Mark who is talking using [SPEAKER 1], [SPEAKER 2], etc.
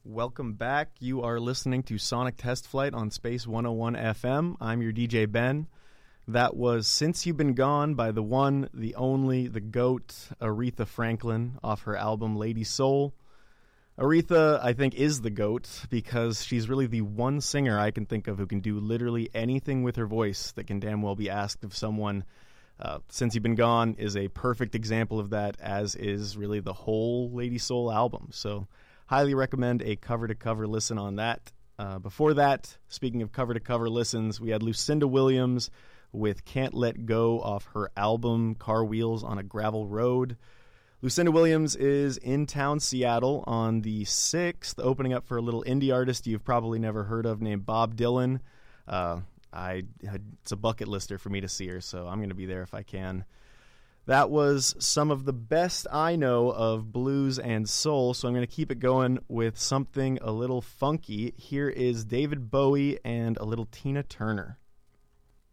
[SPEAKER 1] Welcome back. You are listening to Sonic Test Flight on Space 101 FM. I'm your DJ Ben. That was Since You've Been Gone by the one, the only, the GOAT, Aretha Franklin, off her album Lady Soul. Aretha, I think, is the GOAT because she's really the one singer I can think of who can do literally anything with her voice that can damn well be asked of someone. Since You've Been Gone is a perfect example of that, as is really the whole Lady Soul album. So highly recommend a cover-to-cover listen on that. Before that, speaking of cover-to-cover listens, we had Lucinda Williams with Can't Let Go off her album Car Wheels on a Gravel Road. Lucinda Williams is in town Seattle on the 6th, opening up for a little indie artist you've probably never heard of named Bob Dylan. It's a bucket lister for me to see her, so I'm going to be there if I can. That was some of the best I know of blues and soul, so I'm going to keep it going with something a little funky. Here is David Bowie and a little Tina Turner.